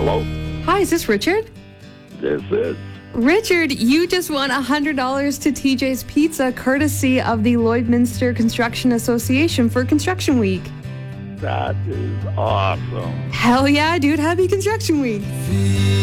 Hello? Hi, is this Richard? This is. Richard, you just won $100 to TJ's Pizza, courtesy of the Lloydminster Construction Association for Construction Week. That is awesome. Hell yeah, dude. Happy Construction Week.